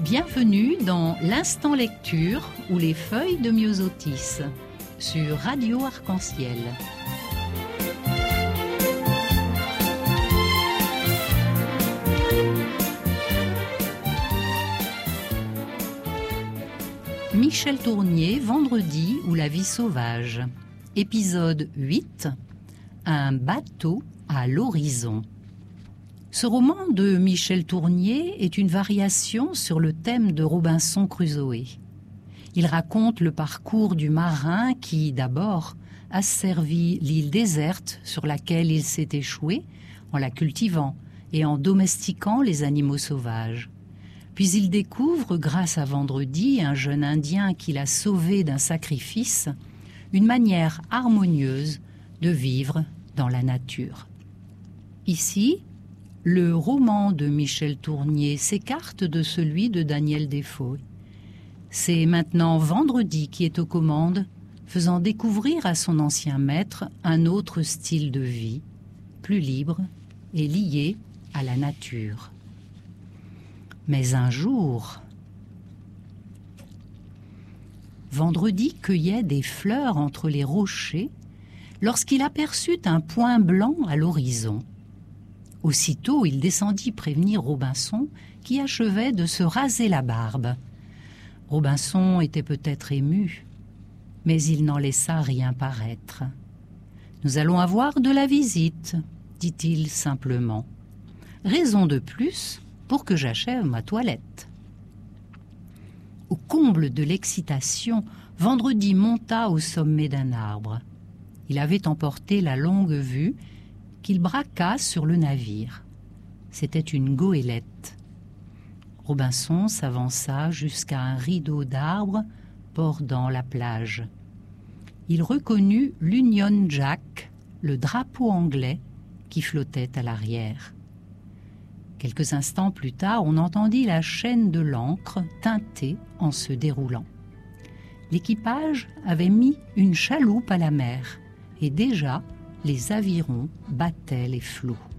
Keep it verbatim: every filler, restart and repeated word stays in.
Bienvenue dans l'Instant Lecture ou les feuilles de Myosotis sur Radio Arc-en-Ciel. Michel Tournier, Vendredi ou la vie sauvage. Épisode huit. Un bateau à l'horizon. Ce roman de Michel Tournier est une variation sur le thème de Robinson Crusoe. Il raconte le parcours du marin qui, d'abord, asservit l'île déserte sur laquelle il s'est échoué en la cultivant et en domestiquant les animaux sauvages. Puis il découvre, grâce à Vendredi, un jeune Indien qui l'a sauvé d'un sacrifice, une manière harmonieuse de vivre dans la nature. Ici, le roman de Michel Tournier s'écarte de celui de Daniel Defoe. C'est maintenant Vendredi qui est aux commandes, faisant découvrir à son ancien maître un autre style de vie, plus libre et lié à la nature. Mais un jour, Vendredi cueillait des fleurs entre les rochers lorsqu'il aperçut un point blanc à l'horizon. Aussitôt, il descendit prévenir Robinson, qui achevait de se raser la barbe. Robinson était peut-être ému, mais il n'en laissa rien paraître. « Nous allons avoir de la visite, » dit-il simplement. « Raison de plus pour que j'achève ma toilette. » Au comble de l'excitation, Vendredi monta au sommet d'un arbre. Il avait emporté la longue vue qu'il braqua sur le navire. C'était une goélette. Robinson s'avança jusqu'à un rideau d'arbres bordant la plage. Il reconnut l'Union Jack, le drapeau anglais qui flottait à l'arrière. Quelques instants plus tard, on entendit la chaîne de l'ancre teinter en se déroulant. L'équipage avait mis une chaloupe à la mer et déjà les avirons battaient les flots.